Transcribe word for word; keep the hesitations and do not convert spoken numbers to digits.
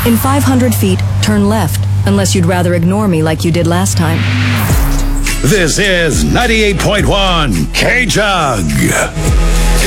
In five hundred feet, turn left, unless you'd rather ignore me like you did last time. This is ninety-eight point one K-Jug.